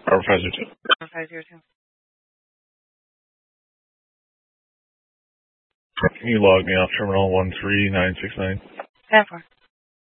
Harbor 502. Harbor 502. Can you log me off terminal 13969? 10-4.